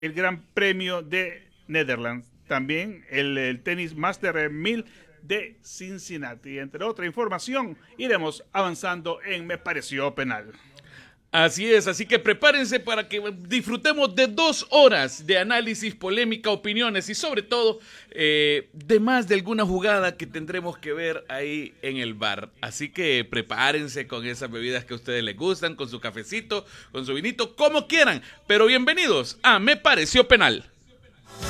el Gran Premio de Netherlands, también el tenis Master 1000 de Cincinnati. Entre otra información, iremos avanzando en Me Pareció Penal. Así es, así que prepárense para que disfrutemos de 2 horas de análisis, polémica, opiniones y sobre todo de más de alguna jugada que tendremos que ver ahí en el bar. Así que prepárense con esas bebidas que a ustedes les gustan, con su cafecito, con su vinito, como quieran. Pero bienvenidos a Me Pareció Penal.